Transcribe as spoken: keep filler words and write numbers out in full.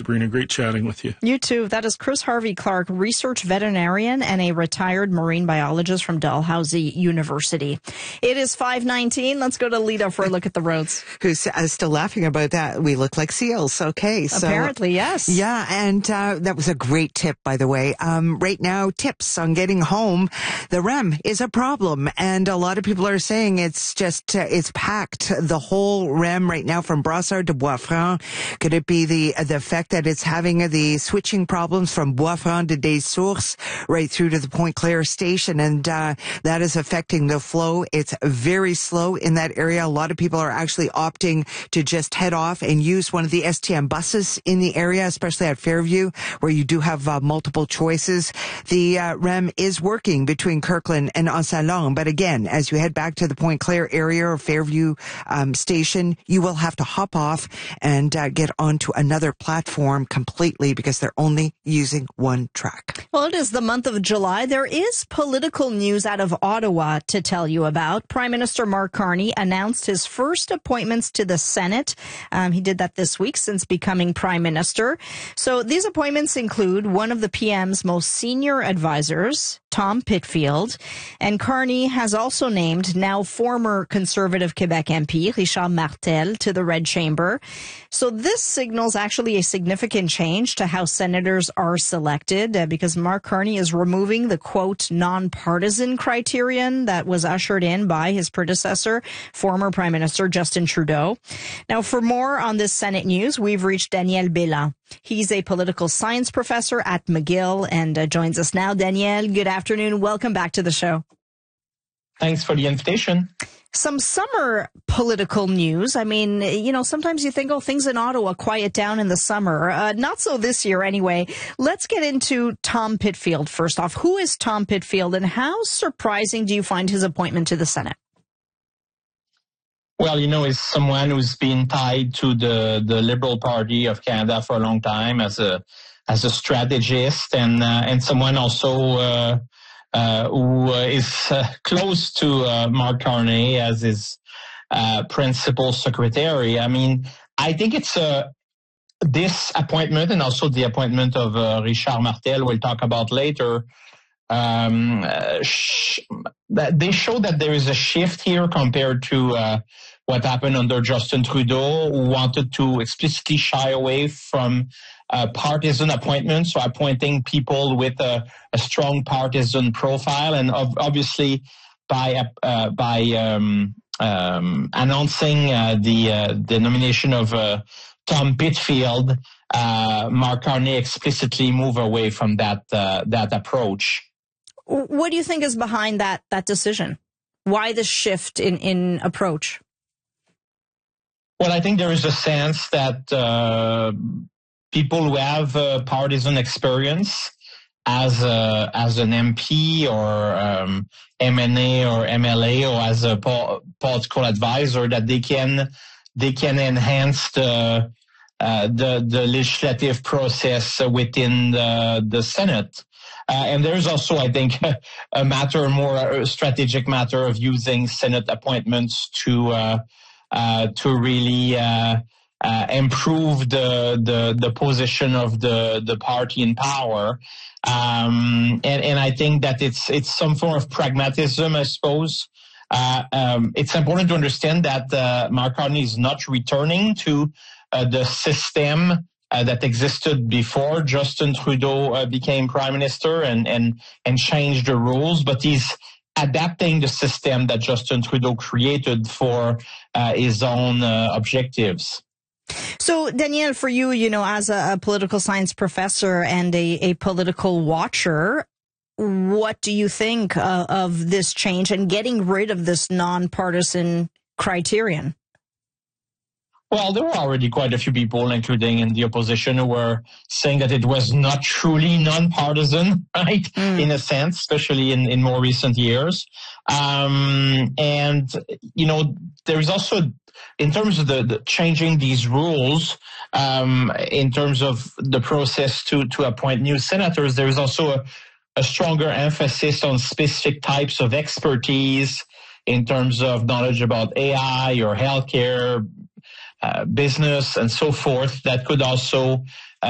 Sabrina. Great chatting with you. You too. That is Chris Harvey-Clark, research veterinarian and a retired marine biologist from Dalhousie University. It is five nineteen. Let's go to Lita for a look at the roads. Who's uh, still laughing about that? We look like seals. Okay. So, apparently, yes. Yeah. And uh, that was a great tip, by the way. Um, right now, tips on getting home. The R E M is a problem. And a lot of people are saying it's just, uh, it's packed. The whole R E M right now from Brossard to Bois-Franc. Could it be the the effect that it's having the switching problems from Bois-Franc to Des Sources right through to the Pointe-Claire station, and uh, that is affecting the flow. It's very slow in that area. A lot of people are actually opting to just head off and use one of the S T M buses in the area, especially at Fairview, where you do have uh, multiple choices. The uh, R E M is working between Kirkland and Anse-Salon, but again, as you head back to the Pointe-Claire area or Fairview um, station, you will have to hop off and uh, get onto another platform completely because they're only using one track. Well, it is the month of July. There is political news out of Ottawa to tell you about. Prime Minister Mark Carney announced his first appointments to the Senate. Um, he did that this week since becoming Prime Minister. So these appointments include one of the P M's most senior advisors, Tom Pitfield, and Carney has also named now former Conservative Quebec M P Richard Martel to the Red Chamber. So this signals actually a significant change to how senators are selected uh, because Mark Carney is removing the, quote, nonpartisan criterion that was ushered in by his predecessor, former Prime Minister Justin Trudeau. Now, for more on this Senate news, we've reached Daniel Bélan. He's a political science professor at McGill and uh, joins us now. Daniel, good afternoon. Welcome back to the show. Thanks for the invitation. Some summer political news. I mean, you know, sometimes you think, oh, things in Ottawa quiet down in the summer. Uh, not so this year anyway. Let's get into Tom Pitfield first off. Who is Tom Pitfield and how surprising do you find his appointment to the Senate? Well, you know, he's someone who's been tied to the, the Liberal Party of Canada for a long time as a as a strategist and uh, and someone also uh, uh, who uh, is uh, close to uh, Mark Carney as his uh, principal secretary. I mean, I think it's a this appointment and also the appointment of uh, Richard Martel, we'll talk about later. Um, uh, sh- they show that there is a shift here compared to uh, what happened under Justin Trudeau, who wanted to explicitly shy away from uh, partisan appointments, so appointing people with a, a strong partisan profile, and ov- obviously by uh, by um, um, announcing uh, the uh, the nomination of uh, Tom Pitfield, uh, Mark Carney explicitly move away from that uh, that approach. What do you think is behind that that decision? Why the shift in, in approach? Well, I think there is a sense that uh, people who have uh, partisan experience as a, as an M P or um, M N A or M L A or as a po- political advisor, that they can they can enhance the uh, the, the legislative process within the, the Senate. Uh, and there's also, I think, a matter, more a strategic matter of using Senate appointments to uh, uh, to really uh, uh, improve the, the the position of the the party in power. Um, and, and I think that it's it's some form of pragmatism, I suppose. Uh, um, it's important to understand that uh, Mark Carney is not returning to uh, the system Uh, that existed before Justin Trudeau uh, became prime minister and, and, and changed the rules, but he's adapting the system that Justin Trudeau created for uh, his own uh, objectives. So, Danielle, for you, you know, as a, a political science professor and a, a political watcher, what do you think uh, of this change and getting rid of this nonpartisan criterion? Well, there were already quite a few people, including in the opposition, who were saying that it was not truly nonpartisan, right, mm. in a sense, especially in, in more recent years. Um, and, you know, there's also, in terms of the, the changing these rules, um, in terms of the process to, to appoint new senators, there's also a, a stronger emphasis on specific types of expertise in terms of knowledge about A I or healthcare, Uh, business and so forth, that could also